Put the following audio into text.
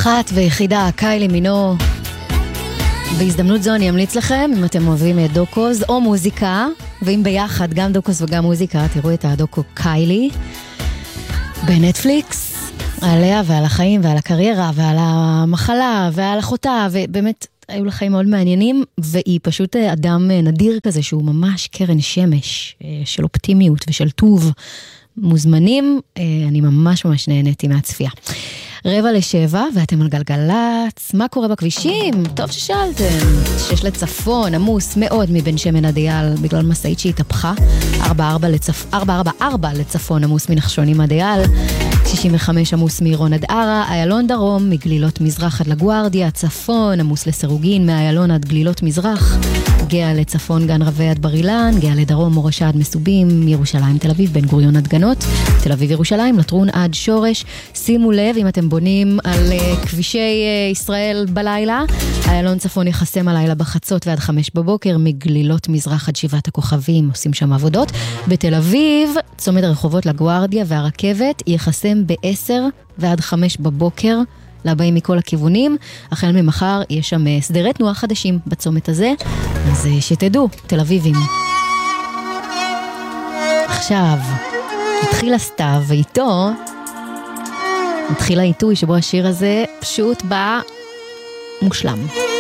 אחת ויחידה, קיילי מינו. בהזדמנות זו אני אמליץ לכם, אם אתם אוהבים דוקוז או מוזיקה, ואם ביחד גם דוקוז וגם מוזיקה, תראו את הדוקו קיילי בנטפליקס, עליה ועל החיים ועל הקריירה ועל המחלה ועל אחותה, ובאמת היו לה חיים מאוד מעניינים, והיא פשוט אדם נדיר כזה שהוא ממש קרן שמש של אופטימיות ושל טוב. מוזמנים, אני ממש נהניתי מהצפייה. 6:45 ואתם על גלגלץ. מה קורה בכבישים? טוב ששאלתם. 6 לצפון, עמוס מאוד מבן שמן עד אייל בגלל מסעית שהתהפכה. 444 לצפון, עמוס מנחשונים עד אייל. 65 עמוס מעירון עד ערה. איילון דרום מגלילות מזרח עד לגוארדיה. צפון עמוס לסירוגין מאיילון עד גלילות מזרח. גאה לצפון גן רבי עד בר אילן. גאה לדרום מורשה עד מסובים. ירושלים תל אביב בן גוריון עד גנות. תל אביב ירושלים לטרון עד שורש. שימו לב אם אתם בונים על כבישי ישראל בלילה, איילון צפון יחסם הלילה בחצות ועד 5 בבוקר, מגלילות מזרח עד 7 הכוכבים, עושים שם עבודות. בתל אביב, צומת הרחובות לגוארדיה והרכבת יחסם ב-10 ועד 5 בבוקר, לבאים מכל הכיוונים. החל ממחר יש שם סדרי תנועה חדשים בצומת הזה, אז שתדעו, תל אביבים. עכשיו, התחיל הסתיו ואיתו מתחיל העיתוי שבו השיר הזה פשוט בא מושלם.